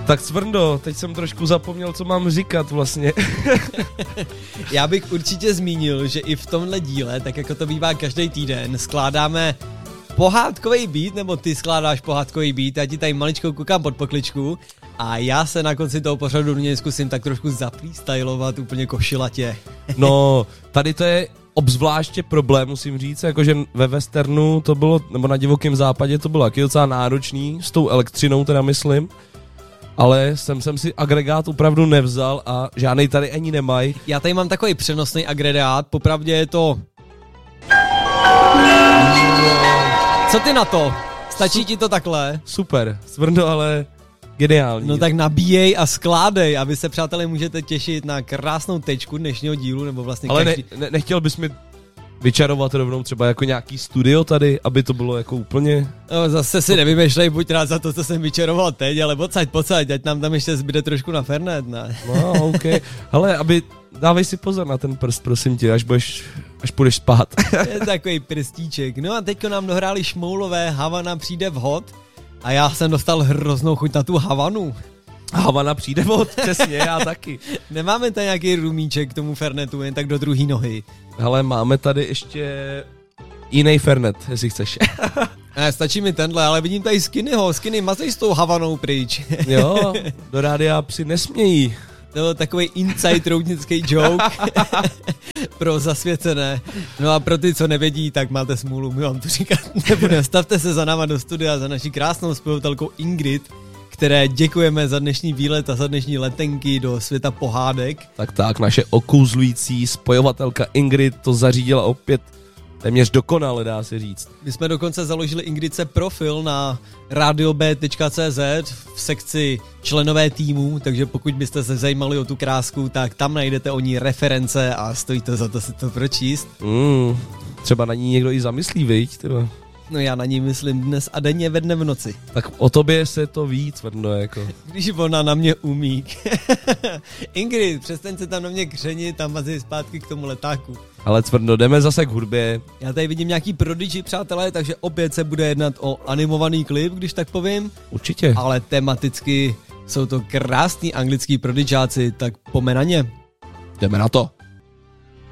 Tak Cvrndo, teď jsem trošku zapomněl, co mám říkat vlastně. Já bych určitě zmínil, že i v tomhle díle, tak jako to bývá každý týden, skládáme pohádkový beat, nebo ty skládáš pohádkový beat, já ti tady maličkou koukám pod pokličku a já se na konci toho pořadu do něj zkusím tak trošku zapleestylovat úplně košilatě. No, tady to je obzvláště problém, musím říct, jakože ve westernu to bylo, nebo na divokém západě to bylo taky docela náročný, s tou elektřinou teda myslím, ale jsem si agregát opravdu nevzal a žádnej tady ani nemají. Já tady mám takový přenosný agregát, popravdě je to... Co ty na to? Stačí ti to takhle? Super, Cvrndo, ale geniální. No tak nabíjej a skládej, aby se, přátelé, můžete těšit na krásnou tečku dnešního dílu, nebo vlastně ale každý... nechtěl bys mi vyčarovat rovnou třeba jako nějaký studio tady, aby to bylo jako úplně... No, zase si nevymýšlej, buď rád za to, co jsem vyčaroval teď, ale pocať, ať nám tam ještě zbyde trošku na Fernet, ne? No, ok. Hele, dávej si pozor na ten prst, prosím tě, až půjdeš spát. Je takový prstíček. No a teďko nám dohráli Šmoulové, Havana přijde vhod a já jsem dostal hroznou chuť na tu Havanu. Havana přijde vhod, přesně, já taky. Nemáme tady nějaký rumíček k tomu Fernetu, jen tak do druhý nohy. Hele, máme tady ještě jiný Fernet, jestli chceš. Ne, stačí mi tenhle, ale vidím tady Skinnyho. Skinny, mazej s tou Havanou pryč. Jo, do rádia psi nesmějí. To byl takový inside roudnický joke pro zasvěcené. No a pro ty, co nevědí, tak máte smůlu, my vám to říkat nebudeme. Stavte se za náma do studia, za naší krásnou spojovatelkou Ingrid, které děkujeme za dnešní výlet a za dnešní letenky do světa pohádek. Tak, naše okouzlující spojovatelka Ingrid to zařídila opět téměř dokonale, dá se říct. My jsme dokonce založili Ingridce profil na radiob.cz v sekci členové týmu, takže pokud byste se zajímali o tu krásku, tak tam najdete o ní reference a stojí to za to si to pročíst. Třeba na ní někdo i zamyslí, viď? Tyba. No já na ní myslím dnes a denně ve dne v noci. Tak o tobě se to ví, Cvrndo, jako. Když ona na mě umí. Ingrid, přestaň se tam na mě křenit a mazej zpátky k tomu letáku. Ale Cvrndo, jdeme zase k hudbě. Já tady vidím nějaký Prodigy, přátelé, takže opět se bude jednat o animovaný klip, když tak povím. Určitě. Ale tematicky jsou to krásní anglický prodigyáci, tak pojďme na ně. Jdeme na to.